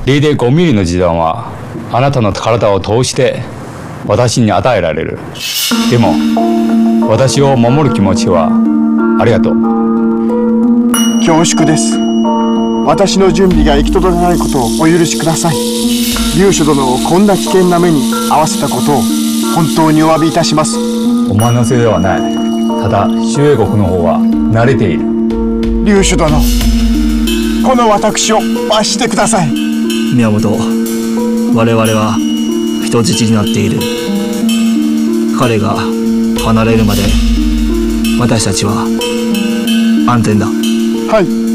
0.5ミリの時弾はあなたの体を通して私に与えられる。でも私を守る気持ちはありがとう。 恐縮です。私の準備が行き届かないことをお許しください。劉主殿をこんな危険な目に遭わせたことを本当にお詫びいたします。 お前のせいではない。ただ周英国の方は慣れている。 劉主殿、この私を罰してください。 宮本、我々は人質になっている。彼が離れるまで私たちは安全だ。 はい。